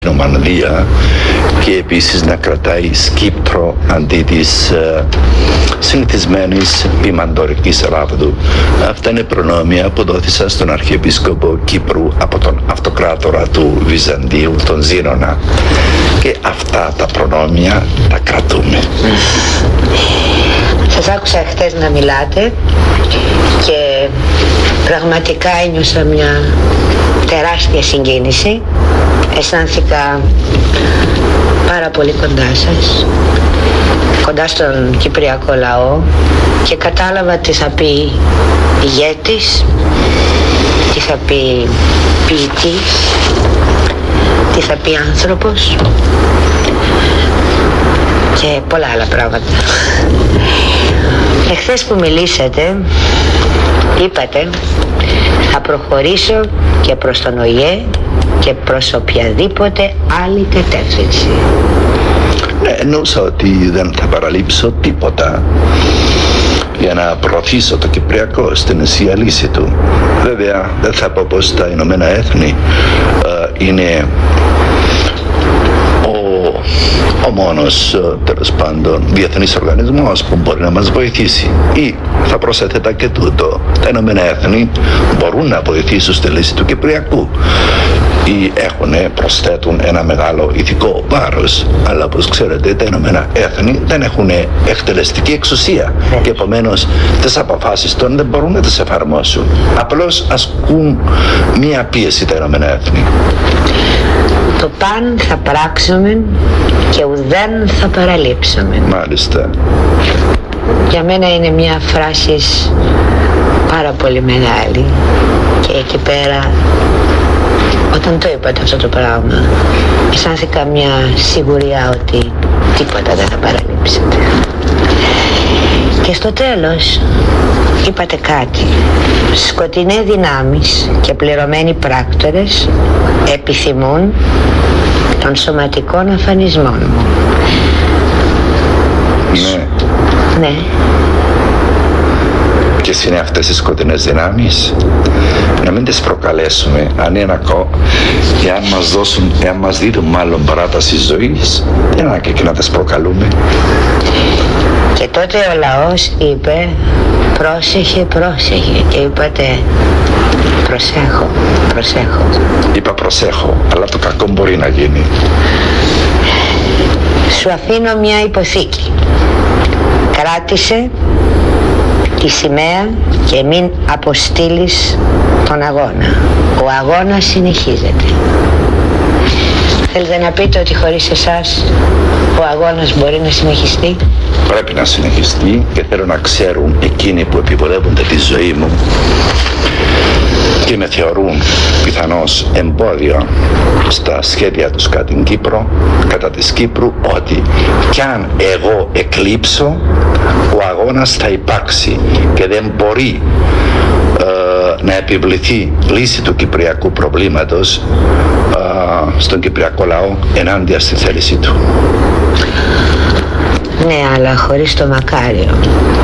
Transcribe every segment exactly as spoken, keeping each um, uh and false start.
Ομανδία και επίσης να κρατάει σκύπτρο αντί της ε, συνηθισμένης ποιμαντορικής ράβδου. Αυτά είναι προνόμια που δόθησαν στον Αρχιεπίσκοπο Κύπρου από τον αυτοκράτορα του Βυζαντίου, τον Ζήρονα, και αυτά τα προνόμια τα κρατούμε. Σας άκουσα χτες να μιλάτε και πραγματικά ένιωσα μια τεράστια συγκίνηση. Αισθάνθηκα πάρα πολύ κοντά σας, κοντά στον κυπριακό λαό, και κατάλαβα τι θα πει ηγέτης, τι θα πει ποιητής, τι θα πει άνθρωπος και πολλά άλλα πράγματα. Εχθές που μιλήσατε, είπατε θα προχωρήσω και προς τον ΟΗΕ και προς οποιαδήποτε άλλη κατεύθυνση. Ναι, εννοούσα ότι δεν θα παραλείψω τίποτα για να προωθήσω το Κυπριακό στην αισία λύση του. Βέβαια δεν θα πω πως τα Ηνωμένα Έθνη ε, είναι ο, ο μόνος τέλος πάντων διεθνής οργανισμός που μπορεί να μας βοηθήσει, ή θα προσέθετα και τούτο: τα Ηνωμένα Έθνη μπορούν να βοηθήσουν στη λύση του Κυπριακού ή έχουν, προσθέτουν ένα μεγάλο ηθικό βάρος, αλλά όπως ξέρετε τα Ηνωμένα Έθνη δεν έχουν εκτελεστική εξουσία και επομένως τις αποφάσεις των δεν μπορούν να τις εφαρμόσουν. Απλώς ασκούν μία πίεση τα Ηνωμένα Έθνη. Το παν θα πράξουμε και ουδέν θα παραλείψουμε. Μάλιστα. Για μένα είναι μια φράση πάρα πολύ μεγάλη, και εκεί πέρα όταν το είπατε αυτό το πράγμα αισθάνθηκα μια σιγουριά ότι τίποτα δεν θα παραλείψετε. Και στο τέλος είπατε κάτι: σκοτεινές δυνάμεις και πληρωμένοι πράκτορες επιθυμούν των σωματικών αφανισμών μου. Ναι. Ναι. Ποιες είναι αυτές οι σκοτεινές δυνάμεις? Να μην τις προκαλέσουμε, αν είναι ακόμα, εάν μας δώσουν, εάν μας δίνουν μάλλον παράταση ζωής, δεν είναι και να τις προκαλούμε. Και τότε ο λαός είπε πρόσεχε, πρόσεχε, και είπατε προσέχω, προσέχω. Είπα προσέχω, αλλά το κακό μπορεί να γίνει. Σου αφήνω μια υποθήκη. Κράτησε τη σημαία και μην αποστείλεις τον αγώνα. Ο αγώνας συνεχίζεται. Θέλετε να πείτε ότι χωρίς εσάς ο αγώνας μπορεί να συνεχιστεί? Πρέπει να συνεχιστεί, και θέλω να ξέρουν εκείνοι που επιβολεύονται τη ζωή μου και με θεωρούν πιθανώς εμπόδιο στα σχέδια τους κατά την Κύπρο, κατά της Κύπρου, ότι κι αν εγώ εκλείψω, ο αγώνας θα υπάρξει και δεν μπορεί ε, να επιβληθεί λύση του κυπριακού προβλήματος ε, στον κυπριακό λαό ενάντια στη θέληση του. Ναι, αλλά χωρίς το μακάριο.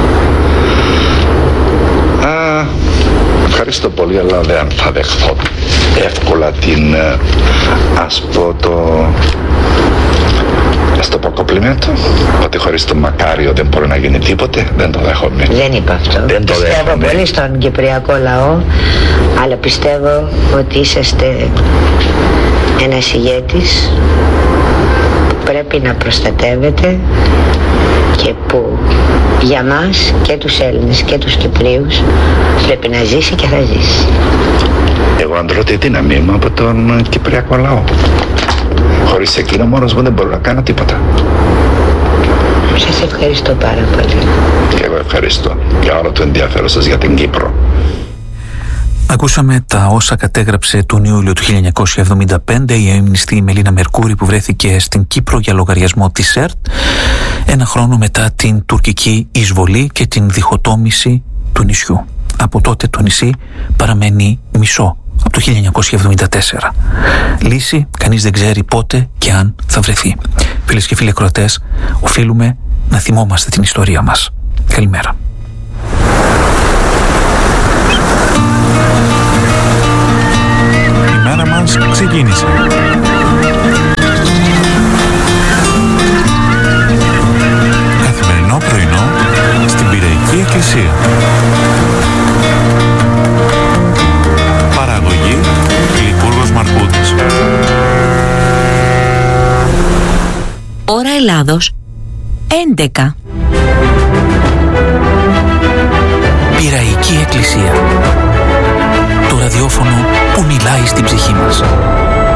Α, ευχαριστώ πολύ, αλλά δεν θα δεχθώ εύκολα την, ας πω το, ας το πω κομπλιμέντο, ότι χωρίς το μακάριο δεν μπορεί να γίνει τίποτε. Δεν το δέχομαι. Δεν είπα αυτό. Δεν το πιστεύω δέχομαι. πολύ στον κυπριακό λαό, αλλά πιστεύω ότι είσαστε ένας ηγέτης που πρέπει να προστατεύετε και που για μας και τους Έλληνες και τους Κυπρίους πρέπει να ζήσει και θα ζήσει. Εγώ αντρώ τη δύναμή μου από τον κυπριακό λαό. Χωρίς εκείνο μόνος μου δεν μπορώ να κάνω τίποτα. Σας ευχαριστώ πάρα πολύ. Και εγώ ευχαριστώ για όλο το ενδιαφέρον σας για την Κύπρο. Ακούσαμε τα όσα κατέγραψε τον Ιούλιο του χίλια εννιακόσια εβδομήντα πέντε η έμνηστη Μελίνα Μερκούρη, που βρέθηκε στην Κύπρο για λογαριασμό της ΕΡΤ ένα χρόνο μετά την τουρκική εισβολή και την διχοτόμηση του νησιού. Από τότε το νησί παραμένει μισό, από το χίλια εννιακόσια εβδομήντα τέσσερα. Λύση κανείς δεν ξέρει πότε και αν θα βρεθεί. Φίλες και φίλοι ακροατές, οφείλουμε να θυμόμαστε την ιστορία μας. Καλημέρα. Η μέρα μας ξεκίνησε. Εκκλησία. Παραγωγή Λιβούργος Μαρκούδης. Ώρα Ελλάδος έντεκα. Πειραϊκή Εκκλησία. Το ραδιόφωνο που μιλάει στην ψυχή μας.